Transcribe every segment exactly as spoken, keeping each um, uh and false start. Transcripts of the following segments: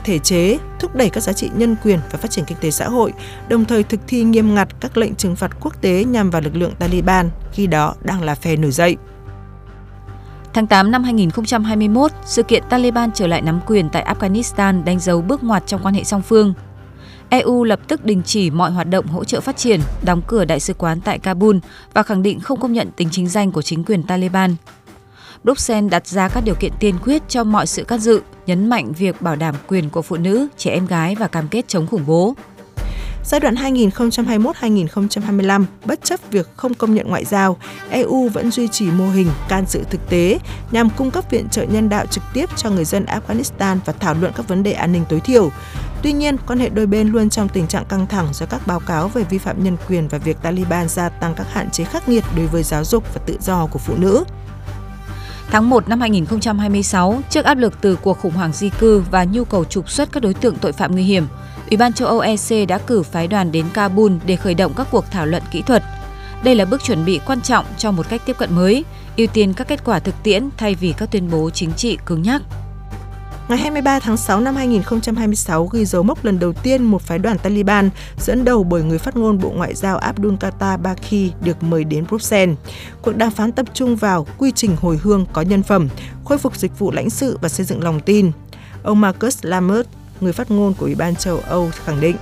thể chế, thúc đẩy các giá trị nhân quyền và phát triển kinh tế xã hội, đồng thời thực thi nghiêm ngặt các lệnh trừng phạt quốc tế nhằm vào lực lượng Taliban, khi đó đang là phe nổi dậy. Tháng tám năm hai nghìn không trăm hai mươi mốt, sự kiện Taliban trở lại nắm quyền tại Afghanistan đánh dấu bước ngoặt trong quan hệ song phương. e u lập tức đình chỉ mọi hoạt động hỗ trợ phát triển, đóng cửa đại sứ quán tại Kabul và khẳng định không công nhận tính chính danh của chính quyền Taliban. Bruxelles đặt ra các điều kiện tiên quyết cho mọi sự can dự, nhấn mạnh việc bảo đảm quyền của phụ nữ, trẻ em gái và cam kết chống khủng bố. Giai đoạn hai nghìn không trăm hai mươi mốt đến hai nghìn không trăm hai mươi lăm, bất chấp việc không công nhận ngoại giao, e u vẫn duy trì mô hình can dự thực tế nhằm cung cấp viện trợ nhân đạo trực tiếp cho người dân Afghanistan và thảo luận các vấn đề an ninh tối thiểu. Tuy nhiên, quan hệ đôi bên luôn trong tình trạng căng thẳng do các báo cáo về vi phạm nhân quyền và việc Taliban gia tăng các hạn chế khắc nghiệt đối với giáo dục và tự do của phụ nữ. Tháng một năm hai nghìn không trăm hai mươi sáu, trước áp lực từ cuộc khủng hoảng di cư và nhu cầu trục xuất các đối tượng tội phạm nguy hiểm, Ủy ban châu Âu e xê đã cử phái đoàn đến Kabul để khởi động các cuộc thảo luận kỹ thuật. Đây là bước chuẩn bị quan trọng cho một cách tiếp cận mới, ưu tiên các kết quả thực tiễn thay vì các tuyên bố chính trị cứng nhắc. Ngày hai mươi ba tháng sáu năm hai nghìn không trăm hai mươi sáu ghi dấu mốc lần đầu tiên một phái đoàn Taliban dẫn đầu bởi người phát ngôn Bộ Ngoại giao Abdul Fattah Baqi được mời đến Bruxelles. Cuộc đàm phán tập trung vào quy trình hồi hương có nhân phẩm, khôi phục dịch vụ lãnh sự và xây dựng lòng tin. Ông Markus Lammert, người phát ngôn của Ủy ban châu Âu khẳng định.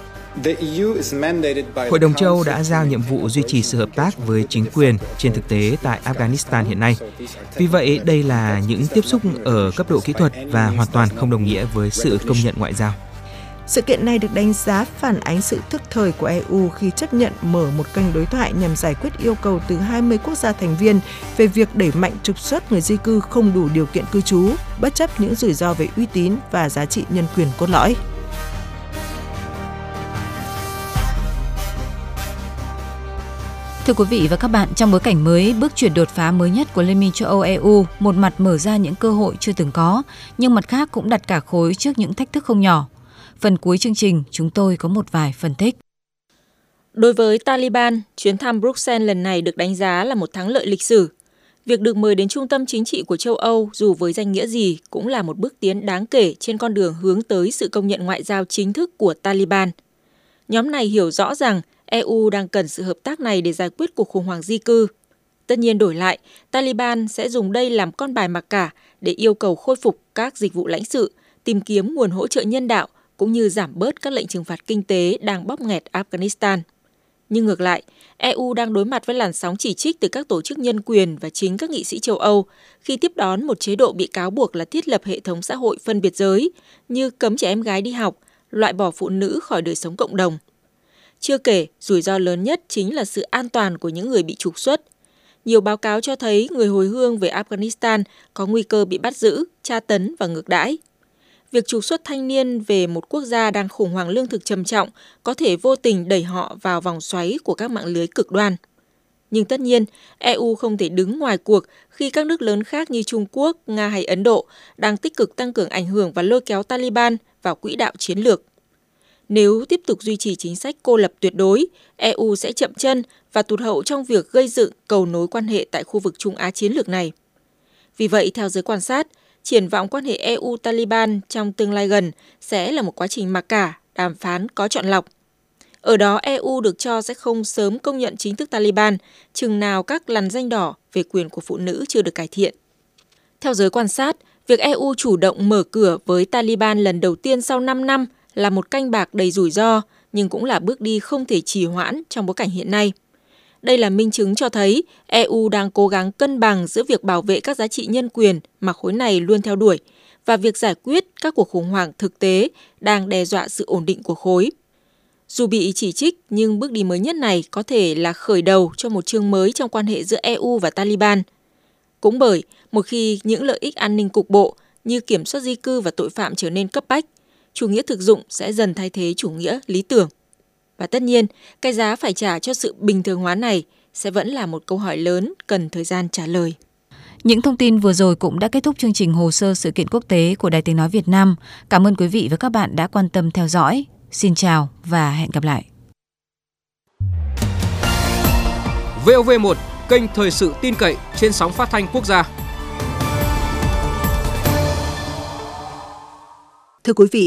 Hội đồng châu Âu đã giao nhiệm vụ duy trì sự hợp tác với chính quyền trên thực tế tại Afghanistan hiện nay. Vì vậy, đây là những tiếp xúc ở cấp độ kỹ thuật và hoàn toàn không đồng nghĩa với sự công nhận ngoại giao. Sự kiện này được đánh giá phản ánh sự thức thời của e u khi chấp nhận mở một kênh đối thoại nhằm giải quyết yêu cầu từ hai mươi quốc gia thành viên về việc đẩy mạnh trục xuất người di cư không đủ điều kiện cư trú, bất chấp những rủi ro về uy tín và giá trị nhân quyền cốt lõi. Thưa quý vị và các bạn, trong bối cảnh mới, bước chuyển đột phá mới nhất của Liên minh châu Âu e u một mặt mở ra những cơ hội chưa từng có, nhưng mặt khác cũng đặt cả khối trước những thách thức không nhỏ. Phần cuối chương trình, chúng tôi có một vài phân tích. Đối với Taliban, chuyến thăm Bruxelles lần này được đánh giá là một thắng lợi lịch sử. Việc được mời đến trung tâm chính trị của châu Âu dù với danh nghĩa gì cũng là một bước tiến đáng kể trên con đường hướng tới sự công nhận ngoại giao chính thức của Taliban. Nhóm này hiểu rõ rằng e u đang cần sự hợp tác này để giải quyết cuộc khủng hoảng di cư. Tất nhiên đổi lại, Taliban sẽ dùng đây làm con bài mặc cả để yêu cầu khôi phục các dịch vụ lãnh sự, tìm kiếm nguồn hỗ trợ nhân đạo, cũng như giảm bớt các lệnh trừng phạt kinh tế đang bóp nghẹt Afghanistan. Nhưng ngược lại, e u đang đối mặt với làn sóng chỉ trích từ các tổ chức nhân quyền và chính các nghị sĩ châu Âu khi tiếp đón một chế độ bị cáo buộc là thiết lập hệ thống xã hội phân biệt giới, như cấm trẻ em gái đi học, loại bỏ phụ nữ khỏi đời sống cộng đồng. Chưa kể, rủi ro lớn nhất chính là sự an toàn của những người bị trục xuất. Nhiều báo cáo cho thấy người hồi hương về Afghanistan có nguy cơ bị bắt giữ, tra tấn và ngược đãi. Việc trục xuất thanh niên về một quốc gia đang khủng hoảng lương thực trầm trọng có thể vô tình đẩy họ vào vòng xoáy của các mạng lưới cực đoan. Nhưng tất nhiên, e u không thể đứng ngoài cuộc khi các nước lớn khác như Trung Quốc, Nga hay Ấn Độ đang tích cực tăng cường ảnh hưởng và lôi kéo Taliban vào quỹ đạo chiến lược. Nếu tiếp tục duy trì chính sách cô lập tuyệt đối, e u sẽ chậm chân và tụt hậu trong việc gây dựng cầu nối quan hệ tại khu vực Trung Á chiến lược này. Vì vậy, theo giới quan sát, triển vọng quan hệ e u-Taliban trong tương lai gần sẽ là một quá trình mặc cả, đàm phán có chọn lọc. Ở đó, e u được cho sẽ không sớm công nhận chính thức Taliban, chừng nào các lằn ranh đỏ về quyền của phụ nữ chưa được cải thiện. Theo giới quan sát, việc e u chủ động mở cửa với Taliban lần đầu tiên sau năm năm là một canh bạc đầy rủi ro, nhưng cũng là bước đi không thể trì hoãn trong bối cảnh hiện nay. Đây là minh chứng cho thấy e u đang cố gắng cân bằng giữa việc bảo vệ các giá trị nhân quyền mà khối này luôn theo đuổi và việc giải quyết các cuộc khủng hoảng thực tế đang đe dọa sự ổn định của khối. Dù bị chỉ trích, nhưng bước đi mới nhất này có thể là khởi đầu cho một chương mới trong quan hệ giữa e u và Taliban. Cũng bởi, một khi những lợi ích an ninh cục bộ như kiểm soát di cư và tội phạm trở nên cấp bách, chủ nghĩa thực dụng sẽ dần thay thế chủ nghĩa lý tưởng. Và tất nhiên, cái giá phải trả cho sự bình thường hóa này sẽ vẫn là một câu hỏi lớn cần thời gian trả lời. Những thông tin vừa rồi cũng đã kết thúc chương trình Hồ sơ sự kiện quốc tế của Đài Tiếng nói Việt Nam. Cảm ơn quý vị và các bạn đã quan tâm theo dõi. Xin chào và hẹn gặp lại. vê o vê một, kênh thời sự tin cậy trên sóng phát thanh quốc gia. Thưa quý vị,